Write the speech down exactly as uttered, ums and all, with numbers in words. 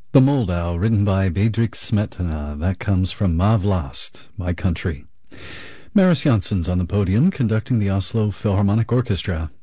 The Moldau, written by Bedřich Smetana. That comes from Ma Vlast, My Country. Maris Janssen's on the podium, conducting the Oslo Philharmonic Orchestra.